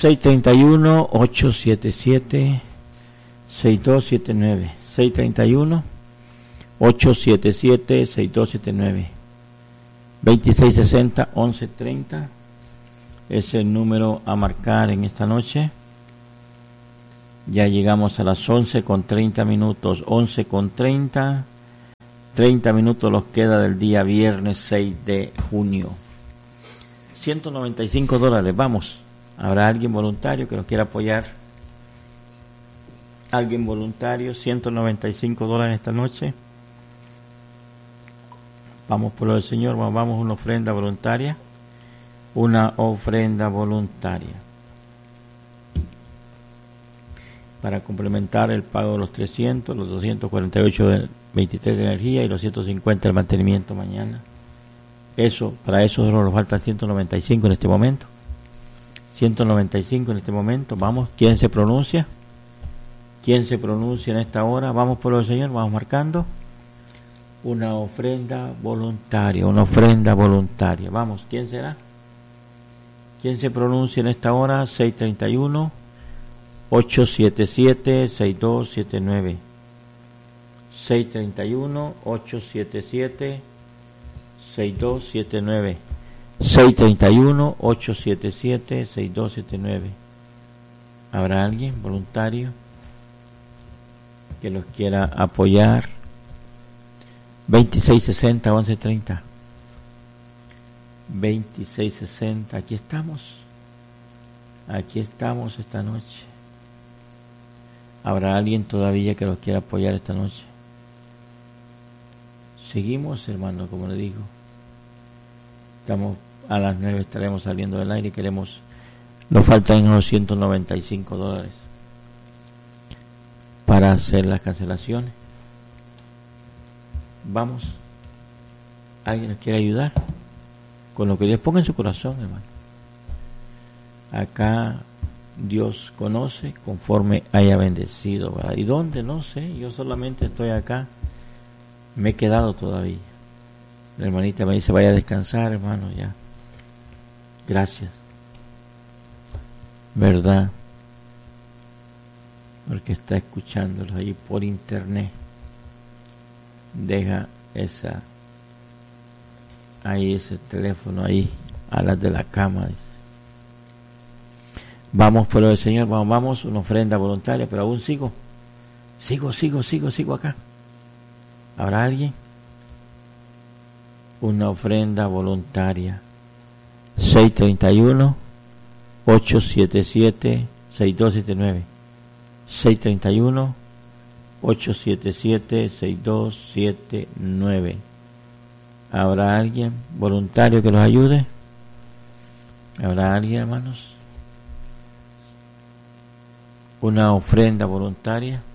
631-877-6279. 631-877-6279. 2660-1130 es el número a marcar en esta noche. Ya llegamos a las 11:30. 11:30. 30 minutos los queda del día viernes 6 de junio. $195. Vamos. ¿Habrá alguien voluntario que nos quiera apoyar? ¿Alguien voluntario? $195 esta noche. Vamos por lo del Señor. Vamos a una ofrenda voluntaria. Una ofrenda voluntaria. Para complementar el pago de los 300, los 248 de 23 de energía y los 150 del mantenimiento mañana. Para eso solo nos falta 195 en este momento. 195 en este momento. Vamos, ¿quién se pronuncia? ¿Quién se pronuncia en esta hora? Vamos por el Señor, vamos marcando. Una ofrenda voluntaria, Vamos, ¿quién será? ¿Quién se pronuncia en esta hora? 631-877-6279. 631-877-6279. 631-877-6279. ¿Habrá alguien voluntario que los quiera apoyar? 2660-1130. 2660. Aquí estamos esta noche. ¿Habrá alguien todavía que los quiera apoyar esta noche? Seguimos, hermano, como le digo. Estamos a las 9, estaremos saliendo del aire y nos faltan unos $195 para hacer las cancelaciones. Vamos. ¿Alguien nos quiere ayudar? Con lo que Dios ponga en su corazón, hermano. Acá Dios conoce conforme haya bendecido, ¿verdad? ¿Y dónde? No sé. Yo solamente estoy acá. Me he quedado todavía. La hermanita me dice, vaya a descansar, hermano, ya. Gracias. ¿Verdad? Porque está escuchándolos ahí por internet. Deja ese teléfono ahí a las de la cama. Vamos por lo del Señor, vamos, una ofrenda voluntaria, pero aún sigo acá. ¿Habrá alguien? Una ofrenda voluntaria. 631-877-6279. 631-877-6279. ¿Habrá alguien voluntario que los ayude? ¿Habrá alguien, hermanos? Una ofrenda voluntaria.